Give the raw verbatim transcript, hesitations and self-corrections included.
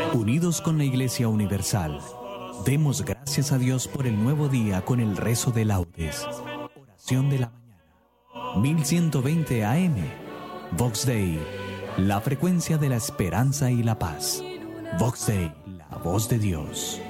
Unidos con la Iglesia Universal, demos gracias a Dios por el nuevo día con el rezo de laudes. Oración de la mañana. mil ciento veinte A M. Vox Dei, la frecuencia de la esperanza y la paz. Vox Dei, la voz de Dios.